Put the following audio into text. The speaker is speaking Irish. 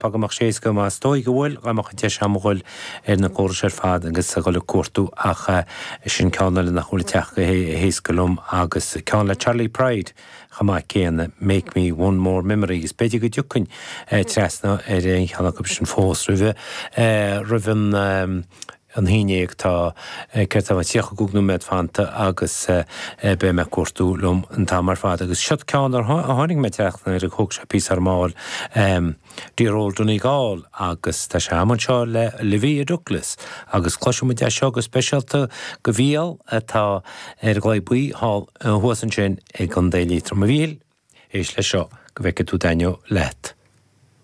pagamach sééis go má stoi go bhfuil amach te samhil na córas fad agus sa go le cuatú ach sin ceanna le nach chula teach go hééis golum agus cean le Charlie Pride chamá céanna Make Me One More Memories. Beidir go dúcinn tresna éon cheanna go sin fós rihan an híineag tá ceirta bhaid tíocha gúgnú méid fanta agus be me cuatú lom an tamar fad agus siod ceann ar tháinig me teachna ar a chóg se pís ar máil díról dúnaí gáil agus tá sé amman seo le Livia Douglas agus cloisiú de seo go speisialta go bhíal atá ar gláid buí hall an huasan sin ag an 10 lítra a bhíl éis le seo go bheice tú daineo leit.